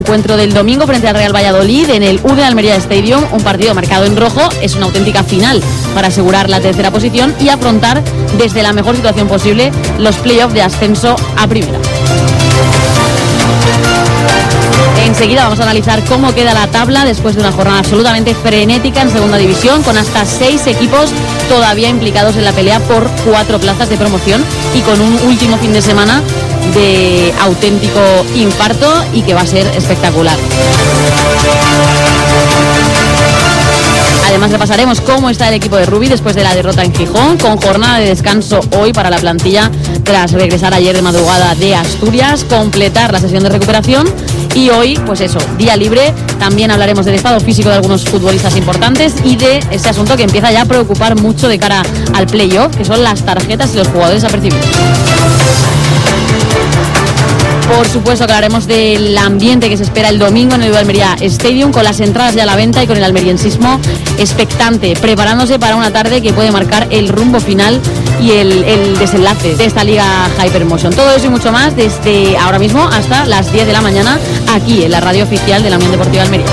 Encuentro del domingo frente al Real Valladolid en el U de Almería Stadium, un partido marcado en rojo. Es una auténtica final para asegurar la tercera posición y afrontar desde la mejor situación posible los playoffs de ascenso a primera. Enseguida vamos a analizar cómo queda la tabla después de una jornada absolutamente frenética en segunda división, con hasta 6 equipos todavía implicados en la pelea por 4 plazas de promoción y con un último fin de semana de auténtico infarto y que va a ser espectacular. Además repasaremos cómo está el equipo de Rubí después de la derrota en Gijón, con jornada de descanso hoy para la plantilla tras regresar ayer de madrugada de Asturias, completar la sesión de recuperación y hoy, pues eso, día libre. También hablaremos del estado físico de algunos futbolistas importantes y de ese asunto que empieza ya a preocupar mucho de cara al playoff, que son las tarjetas y los jugadores apercibidos. Por supuesto que hablaremos del ambiente que se espera el domingo en el Almería Stadium, con las entradas ya a la venta y con el almeriensismo expectante, preparándose para una tarde que puede marcar el rumbo final y el desenlace de esta Liga Hypermotion. Todo eso y mucho más desde ahora mismo hasta las 10 de la mañana aquí en la radio oficial de la Unión Deportiva Almería.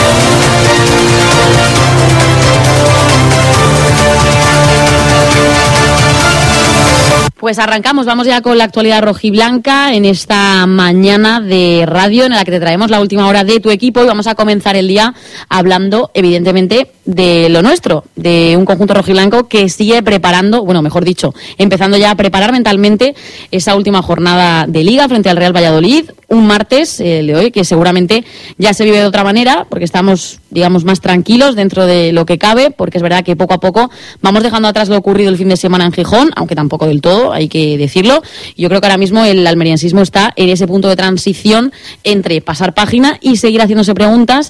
Pues arrancamos, vamos ya con la actualidad rojiblanca en esta mañana de radio en la que te traemos la última hora de tu equipo y vamos a comenzar el día hablando evidentemente de lo nuestro, de un conjunto rojiblanco que sigue preparando, bueno, mejor dicho, empezando ya a preparar mentalmente esa última jornada de Liga frente al Real Valladolid, un martes de hoy que seguramente ya se vive de otra manera porque estamos, digamos, más tranquilos dentro de lo que cabe, porque es verdad que poco a poco vamos dejando atrás lo ocurrido el fin de semana en Gijón, aunque tampoco del todo, hay que decirlo. Yo creo que ahora mismo el almeriensismo está en ese punto de transición entre pasar página y seguir haciéndose preguntas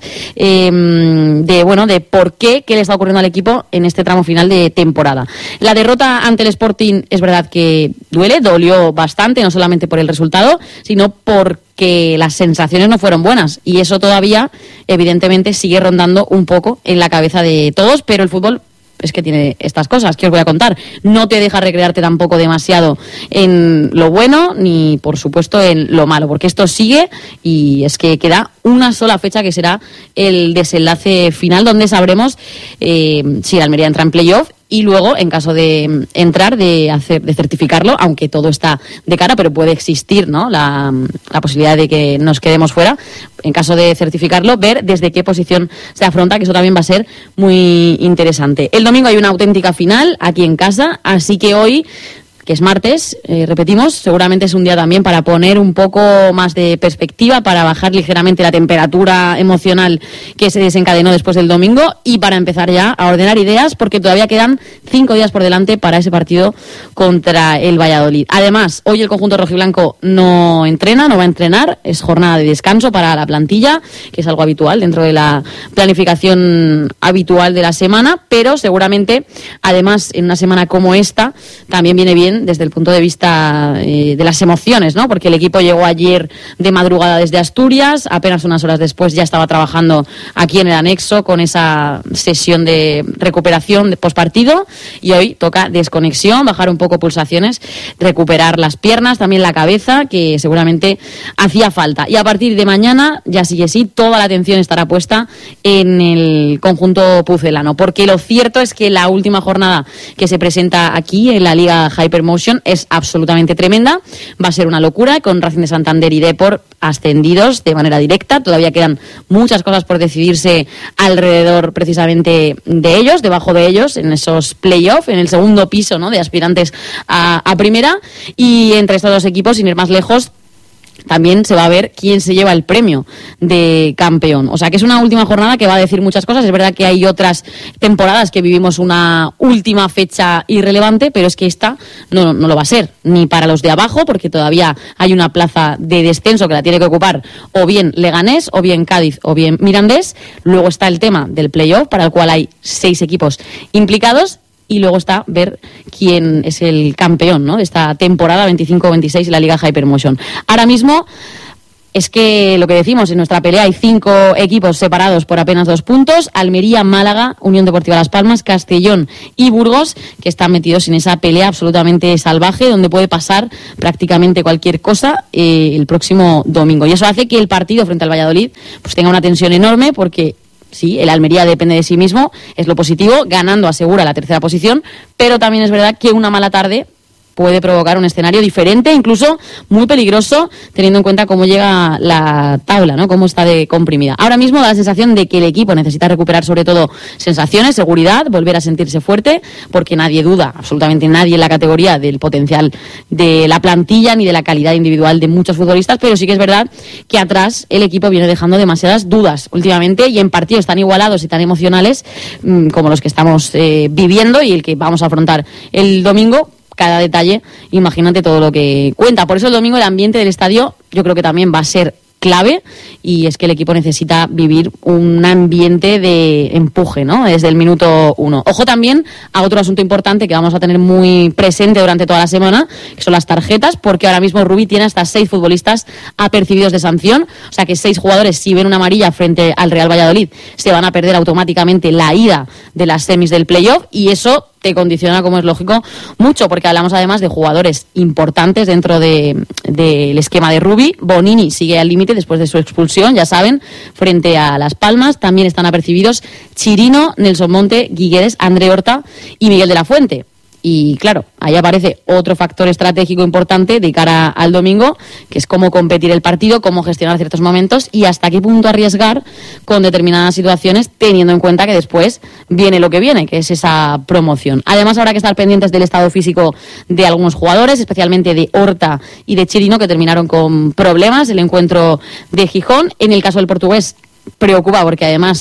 de por qué le está ocurriendo al equipo en este tramo final de temporada. La derrota ante el Sporting es verdad que dolió bastante, no solamente por el resultado, sino porque las sensaciones no fueron buenas y eso todavía evidentemente sigue rondando un poco en la cabeza de todos, pero el fútbol es que tiene estas cosas que os voy a contar. No te deja recrearte tampoco demasiado en lo bueno ni, por supuesto, en lo malo, porque esto sigue y es que queda una sola fecha que será el desenlace final donde sabremos si el Almería entra en playoff y luego, en caso de entrar, de certificarlo, aunque todo está de cara, pero puede existir, ¿no?, la posibilidad de que nos quedemos fuera. En caso de certificarlo, ver desde qué posición se afronta, que eso también va a ser muy interesante. El domingo hay una auténtica final aquí en casa, así que hoy, que es martes, repetimos, seguramente es un día también para poner un poco más de perspectiva, para bajar ligeramente la temperatura emocional que se desencadenó después del domingo y para empezar ya a ordenar ideas, porque todavía quedan 5 días por delante para ese partido contra el Valladolid. Además, hoy el conjunto rojiblanco no va a entrenar, es jornada de descanso para la plantilla, que es algo habitual dentro de la planificación habitual de la semana, pero seguramente, además, en una semana como esta, también viene bien desde el punto de vista de las emociones, ¿no? Porque el equipo llegó ayer de madrugada desde Asturias, apenas unas horas después ya estaba trabajando aquí en el anexo con esa sesión de recuperación de postpartido y hoy toca desconexión, bajar un poco pulsaciones, recuperar las piernas, también la cabeza, que seguramente hacía falta. Y a partir de mañana, ya sí que sí, toda la atención estará puesta en el conjunto pucelano, porque lo cierto es que la última jornada que se presenta aquí en la Liga Hypermotion es absolutamente tremenda, va a ser una locura, con Racing de Santander y Depor ascendidos de manera directa. Todavía quedan muchas cosas por decidirse alrededor precisamente de ellos, debajo de ellos, en esos playoffs, en el segundo piso, ¿no?, de aspirantes a primera, y entre estos dos equipos, sin ir más lejos, también se va a ver quién se lleva el premio de campeón. O sea que es una última jornada que va a decir muchas cosas. Es verdad que hay otras temporadas que vivimos una última fecha irrelevante, pero es que esta no lo va a ser, ni para los de abajo, porque todavía hay una plaza de descenso que la tiene que ocupar o bien Leganés, o bien Cádiz, o bien Mirandés. Luego está el tema del playoff, para el cual hay 6 equipos implicados. Y luego está ver quién es el campeón, ¿no?, de esta temporada 25-26 de la Liga Hypermotion. Ahora mismo es que lo que decimos, en nuestra pelea hay 5 equipos separados por apenas 2 puntos: Almería, Málaga, Unión Deportiva Las Palmas, Castellón y Burgos, que están metidos en esa pelea absolutamente salvaje, donde puede pasar prácticamente cualquier cosa el próximo domingo. Y eso hace que el partido frente al Valladolid pues tenga una tensión enorme, porque sí, el Almería depende de sí mismo, es lo positivo, ganando asegura la tercera posición, pero también es verdad que una mala tarde puede provocar un escenario diferente, incluso muy peligroso, teniendo en cuenta cómo llega la tabla, ¿no? Cómo está de comprimida. Ahora mismo da la sensación de que el equipo necesita recuperar sobre todo sensaciones, seguridad, volver a sentirse fuerte, porque nadie duda, absolutamente nadie en la categoría, del potencial de la plantilla ni de la calidad individual de muchos futbolistas, pero sí que es verdad que atrás el equipo viene dejando demasiadas dudas últimamente, y en partidos tan igualados y tan emocionales como los que estamos viviendo y el que vamos a afrontar el domingo. Cada detalle, imagínate todo lo que cuenta. Por eso el domingo el ambiente del estadio yo creo que también va a ser clave, y es que el equipo necesita vivir un ambiente de empuje, ¿no? Desde el minuto 1. Ojo también a otro asunto importante que vamos a tener muy presente durante toda la semana, que son las tarjetas, porque ahora mismo Rubí tiene hasta 6 futbolistas apercibidos de sanción, o sea que 6 jugadores, si ven una amarilla frente al Real Valladolid, se van a perder automáticamente la ida de las semis del playoff, y eso te condiciona, como es lógico, mucho, porque hablamos además de jugadores importantes dentro del esquema de Rubí. Bonini sigue al límite después de su expulsión, ya saben, frente a Las Palmas. También están apercibidos Chirino, Nelson Monte, Guiguedes, André Horta y Miguel de la Fuente. Y claro, ahí aparece otro factor estratégico importante de cara al domingo, que es cómo competir el partido, cómo gestionar ciertos momentos y hasta qué punto arriesgar con determinadas situaciones, teniendo en cuenta que después viene lo que viene, que es esa promoción. Además, habrá que estar pendientes del estado físico de algunos jugadores, especialmente de Horta y de Chirino, que terminaron con problemas el encuentro de Gijón. En el caso del portugués, preocupa porque además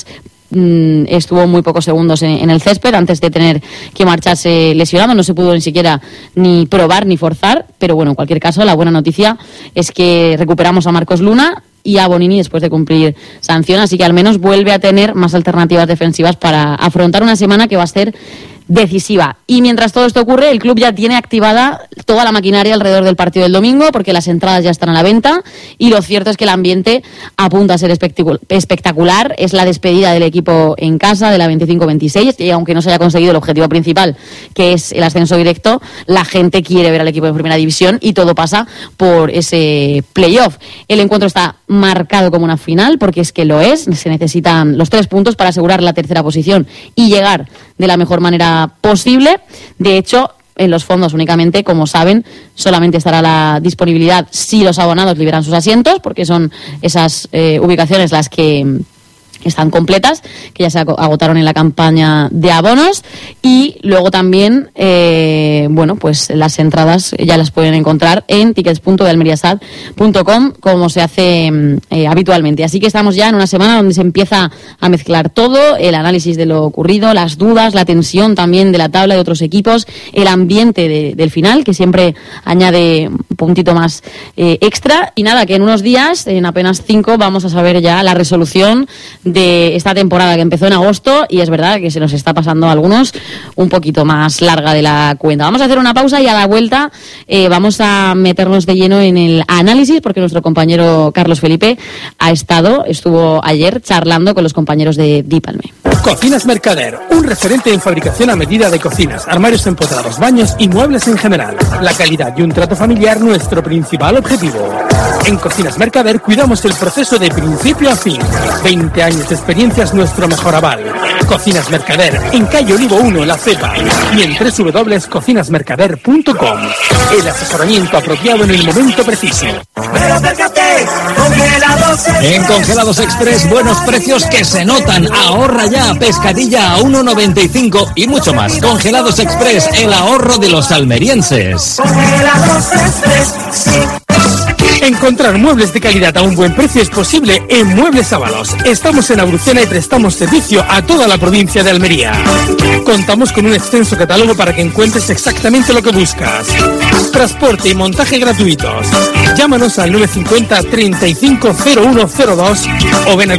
estuvo muy pocos segundos en el césped antes de tener que marcharse lesionado, no se pudo ni siquiera ni probar ni forzar, pero bueno, en cualquier caso la buena noticia es que recuperamos a Marcos Luna y a Bonini después de cumplir sanción, así que al menos vuelve a tener más alternativas defensivas para afrontar una semana que va a ser decisiva. Y mientras todo esto ocurre, el club ya tiene activada toda la maquinaria alrededor del partido del domingo, porque las entradas ya están a la venta, y lo cierto es que el ambiente apunta a ser espectacular. Es la despedida del equipo en casa de la 25-26, y aunque no se haya conseguido el objetivo principal, que es el ascenso directo, la gente quiere ver al equipo en primera división, y todo pasa por ese playoff. El encuentro está marcado como una final, porque es que lo es. Se necesitan los 3 puntos para asegurar la tercera posición y llegar de la mejor manera posible. De hecho, en los fondos únicamente, como saben, solamente estará la disponibilidad si los abonados liberan sus asientos, porque son esas ubicaciones las que están completas, que ya se agotaron en la campaña de abonos. Y luego también pues las entradas ya las pueden encontrar en tickets.dealmeriasad.com, como se hace habitualmente. Así que estamos ya en una semana donde se empieza a mezclar todo: el análisis de lo ocurrido, las dudas, la tensión también de la tabla de otros equipos, el ambiente del final, que siempre añade un puntito más extra. Y nada, que en unos días, en apenas 5, vamos a saber ya la resolución de esta temporada, que empezó en agosto, y es verdad que se nos está pasando a algunos un poquito más larga de la cuenta. Vamos a hacer una pausa y a la vuelta vamos a meternos de lleno en el análisis, porque nuestro compañero Carlos Felipe estuvo ayer charlando con los compañeros de Dipalme. Cocinas Mercader, un referente en fabricación a medida de cocinas, armarios empotrados, baños y muebles en general. La calidad y un trato familiar, nuestro principal objetivo. En Cocinas Mercader cuidamos el proceso de principio a fin. 20 años de experiencia es nuestro mejor aval. Cocinas Mercader, en calle Olivo 1, La Cepa, y en www.cocinasmercader.com. El asesoramiento apropiado en el momento preciso. En Congelados Express, buenos precios que se notan. Ahorra ya, pescadilla a 1,95 y mucho más. Congelados Express, el ahorro de los almerienses. Congelados Express, sí. Encontrar muebles de calidad a un buen precio es posible en Muebles Ábalos. Estamos en Abucena y prestamos servicio a toda la provincia de Almería. Contamos con un extenso catálogo para que encuentres exactamente lo que buscas. Transporte y montaje gratuitos. Llámanos al 950 35 0102 o ven a